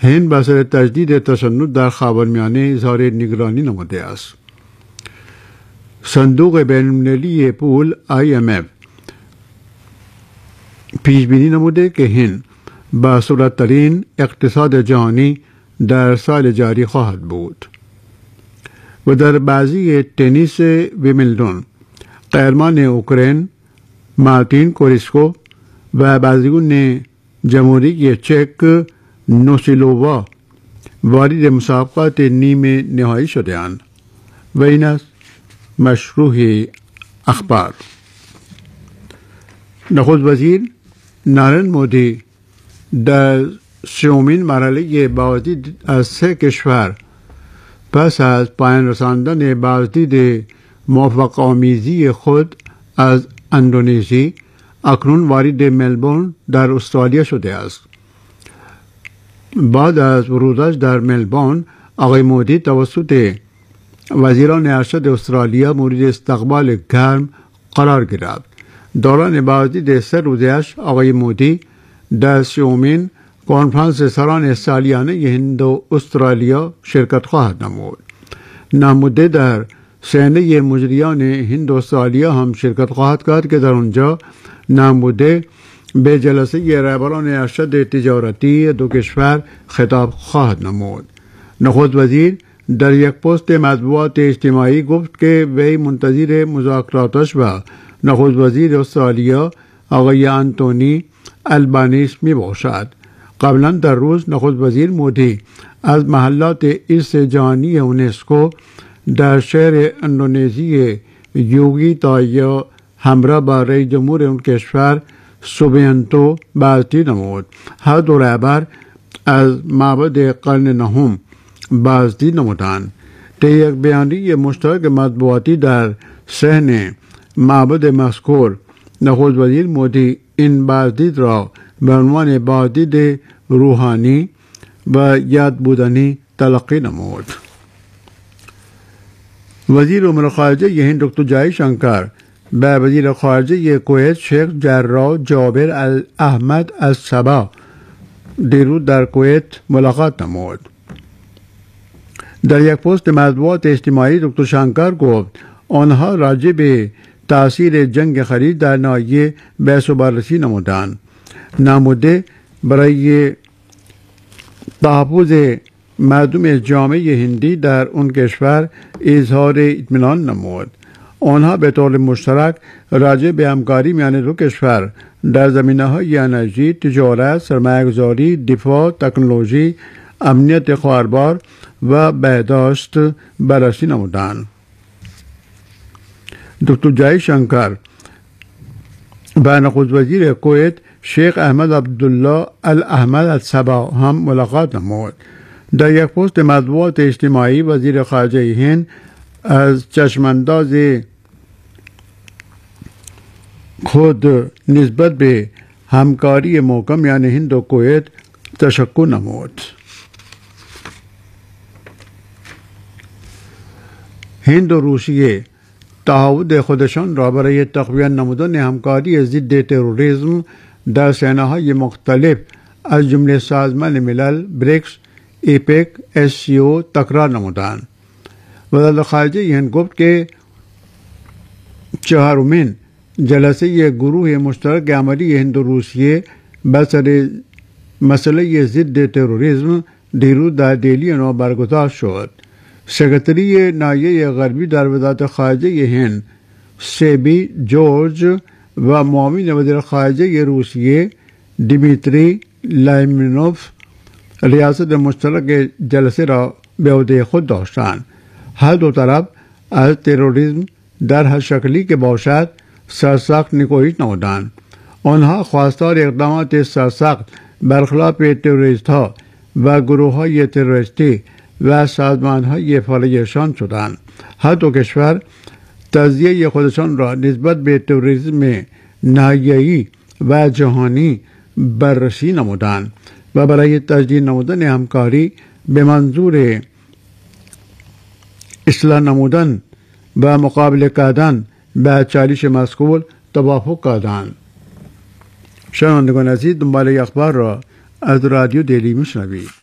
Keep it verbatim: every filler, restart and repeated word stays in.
هند به اثر تجدید تشنج در خاورمیانه اظهار نگرانی نموده است. صندوق بین‌المللی پول آی ام اف پیش بینی نموده که هند با سرعت‌ترین اقتصاد جهانی در سال جاری خواهد بود. و در بازی تنیس ویمبلدون قهرمان اوکراین مارتین کوریسکو و بازیکن جمهوری چک نوسیلووا وارد مسابقات نیمه نهایی شده‌اند. و این است مشروع اخبار. نخست وزیر نریندر مودی در سومین مرحله بازدید از سه کشور پس از پایان رساندن بازدید موفق آمیزی خود از اندونزی اکنون وارد ملبورن در استرالیا شده است. بعد از ورودش در ملبورن آقای مودی توسط وزیران ارشد استرالیا مورد استقبال گرم قرار گرفت. دوران بازدید سه روزه‌اش آقای مودی در سومین کنفرانس سران سالیانه هند و استرالیا شرکت خواهد نمود. نموده در صحنه مجریان هند و استرالیا هم شرکت خواهد کرد که در آنجا نموده به جلسه رهبران ارشد تجارتی دو کشور خطاب خواهد نمود. نخست وزیر در یک پست مطبوعات اجتماعی گفت که وی منتظر مذاکراتش و نخست وزیر استرالیا آقای آنتونی البانیس می باشد. قبلا در روز نخست وزیر مودی از محلات ارث جهانی یونسکو در شهر اندونزی یوگیتایا همراه با رئیس جمهور اون کشور سوبینتو بازدید نمود. هر دو رهبر از معبد قرن نهم بازدید نمودند. طی یک بیانیه مشترک مطبوعاتی در صحن معبد مذکور نخست وزیر مودی این بازدید را به عنوان بازدید روحانی و یاد بودنی تلقی نمود. وزیر امور خارجه هند دکتر جای شنکر به وزیر خارجه کویت شیخ جراح جابر احمد از سبا دیروز در کویت ملاقات نمود. در یک پست مطبوعات اجتماعی دکتر شنکر گفت آنها راجع به تاثیر جنگ خرید در ناحیه بحث و بررسی نمودند. نموده برای تحفظ مردم جامعه هندی در اون کشور اظهار اطمینان نمود. آنها به طور مشترک راجع به همکاری میان دو کشور در زمینه‌های انرژی، تجارت، سرمایه‌گذاری، دفاع، تکنولوژی، امنیت خودروار و بهداشت بررسی نمودند. دکتر جای شنکر با نخست وزیر کویت شیخ احمد عبدالله الاحمد الصبا هم ملاقات نمود. در یک پست مطبوعات اجتماعی وزیر خارجه هند از چشمانداز خود نسبت به همکاری محکم میان هند و کویت تشکر نمود. هند و روسیه تعهد خودشان را برای تقویت نمودن همکاری ضد تروریسم در صحنه‌های مختلف از جمله سازمان ملل، بریکس، ایپک، اس سی او تکرار نمودند. وزارت خارجه هند گفت که چهارمین جلسه گروه مشترک عملی هند و روسیه بسر مسئله ضد تروریسم دیروز در دهلی نو برگزار شد. سکرتری ناحیه غربی در وزارت خارجه هند سیبی جورج و معاون وزیر خارجه روسیه دیمیتری لایمنوف ریاست مشترک جلسه را به عهده خود داشتند. هر دو طرف از تروریسم در هر شکلی که باشد سرسخت نکوهش نمودند. آنها خواستار اقدامات سرسخت برخلاف تروریست ها و گروه های تروریستی و سازمان های فعالیشان شدند. هر دو کشور تجزیه خودشان را نسبت به تروریسم ناحیه‌ای و جهانی بررسی نمودند و برای تجدید نمودن همکاری به منظور اصلاح نمودن و مقابله کردن به چالش مذکور توافق کردند. شنوندگان عزیز، دنباله اخبار را از رادیو دهلی میشنوید.